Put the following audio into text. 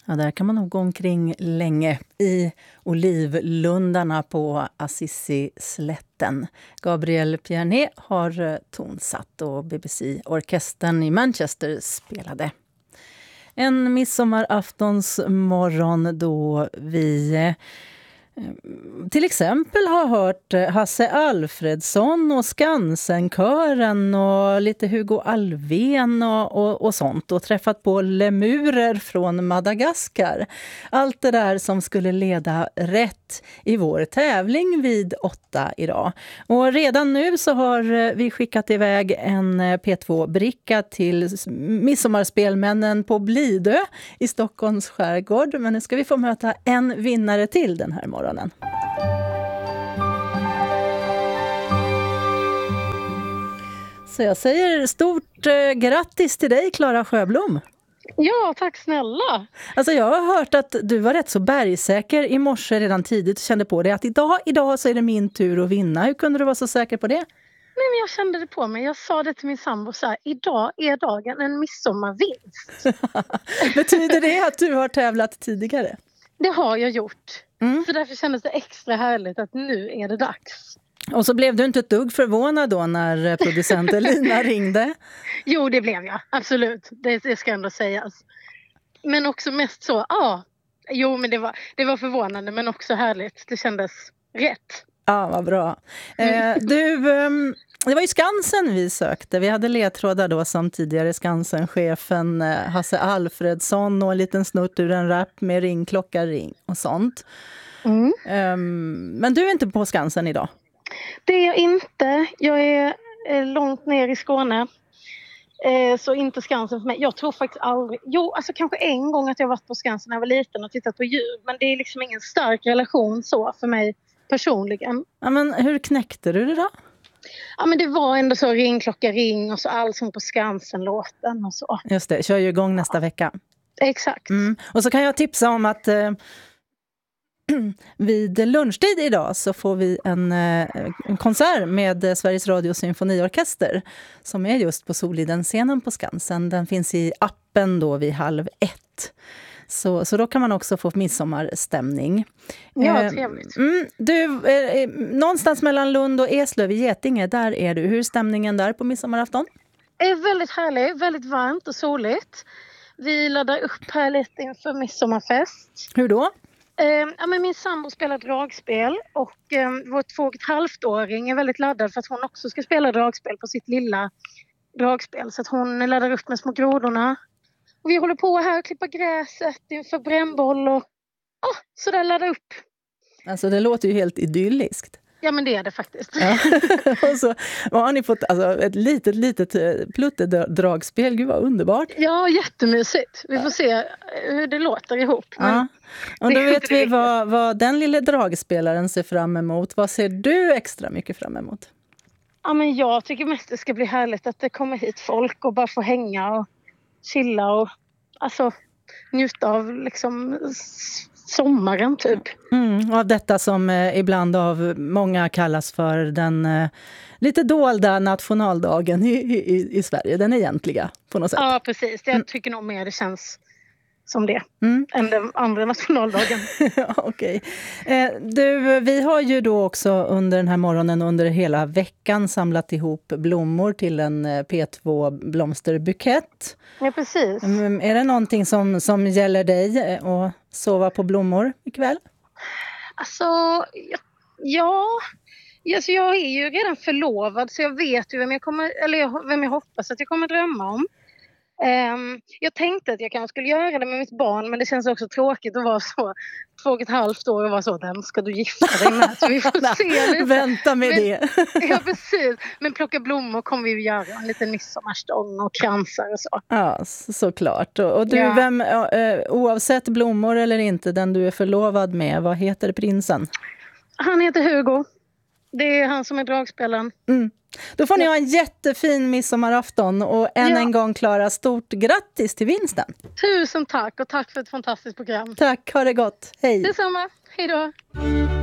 Ja, där kan man nog gå omkring länge i olivlundarna på Assisi-slätten. Gabriel Pierné har tonsatt och BBC-orkestern i Manchester spelade. En midsommaraftonsmorgon då vi till exempel har hört Hasse Alfredson och Skansenkören och lite Hugo Alfvén och sånt och träffat på lemurer från Madagaskar. Allt det där som skulle leda rätt i vår tävling vid 8 idag. Och redan nu så har vi skickat iväg en P2-bricka till midsommarspelmännen på Blidö i Stockholms skärgård. Men nu ska vi få möta en vinnare till den här morgonen. Så jag säger stort grattis till dig, Klara Sjöblom. Ja, tack snälla. Alltså jag har hört att du var rätt så bergsäker i morse redan tidigt och kände på det att idag så är det min tur att vinna. Hur kunde du vara så säker på det? Nej, men jag kände det på mig. Jag sa det till min sambo så här: idag är dagen en midsommarvinst. Betyder det att du har tävlat tidigare? Det har jag gjort. Så därför kändes det extra härligt att nu är det dags. Och så blev du inte ett dugg förvånad då när producenten Lina ringde? Jo, det blev jag. Absolut. Det ska ändå sägas. Men också mest så, jo, men det var förvånande men också härligt. Det kändes rätt. Ja, vad bra. Det var ju Skansen vi sökte. Vi hade ledtrådar då som tidigare Skansen-chefen Hasse Alfredson och en liten snutt ur en rap med ringklocka, ring och sånt. Men du är inte på Skansen idag? Det är jag inte. Jag är långt ner i Skåne. Så inte Skansen för mig. Jag tror faktiskt aldrig... Jo, alltså kanske en gång att jag varit på Skansen när jag var liten och tittat på djur. Men det är liksom ingen stark relation så för mig personligen. Ja, men hur knäckte du det då? Ja, men det var ändå så ringklocka, ring och så allsång på Skansen-låten och så. Just det, kör ju igång nästa vecka. Exakt. Och så kan jag tipsa om att vid lunchtid idag så får vi en konsert med Sveriges Radio Symfoniorkester som är just på Soliden-scenen på Skansen. Den finns i appen då vid 12:30. Så då kan man också få midsommarstämning. Ja, trevligt. Du, någonstans mellan Lund och Eslöv i Getinge, där är du. Hur är stämningen där på midsommarafton? Det är väldigt härligt, väldigt varmt och soligt. Vi laddar upp här lite inför midsommarfest. Hur då? Men min sambo spelar dragspel och vår 2,5-åring är väldigt laddad för att hon också ska spela dragspel på sitt lilla dragspel. Så att hon laddar upp med små grodorna. Och vi håller på här och klippa gräset inför brännboll och så där laddar upp. Alltså det låter ju helt idylliskt. Ja, men det är det faktiskt. Ja. Och så har ni fått ett litet pluttedragspel. Gud vad underbart. Ja, jättemysigt. Vi får se hur det låter ihop. Ja. Och då vet vi vad den lilla dragspelaren ser fram emot. Vad ser du extra mycket fram emot? Ja, men jag tycker mest det ska bli härligt att det kommer hit folk och bara få hänga och chilla och alltså njuta av liksom sommaren typ. Av detta som ibland av många kallas för den lite dolda nationaldagen i Sverige, den egentliga på något sätt. Ja, precis. Jag tycker nog mer det känns som det än den andra nationaldagen. Okej. Vi har ju då också under den här morgonen under hela veckan samlat ihop blommor till en P2 blomsterbukett. Ja, precis. Är det någonting som gäller dig att sova på blommor ikväll? Alltså, ja. Alltså, jag är ju redan förlovad så jag vet ju vem jag hoppas att jag kommer drömma om. Jag tänkte att jag kanske skulle göra det med mitt barn, men det känns också tråkigt att vara så 2,5 år och vara så, den ska du gifta dig med, så vi får se lite. Vänta med det. Ja, precis. Men plocka blommor kommer vi ju göra, en liten midsommarstång och kransar och så. Ja, såklart. Och du, oavsett blommor eller inte, den du är förlovad med, vad heter prinsen? Han heter Hugo. Det är han som är dragspelaren. Då får ni ha en jättefin midsommarafton och en gång Klara, stort grattis till vinsten. Tusen tack och tack för ett fantastiskt program. Tack, ha det gott. Hej. Detsamma, hej då.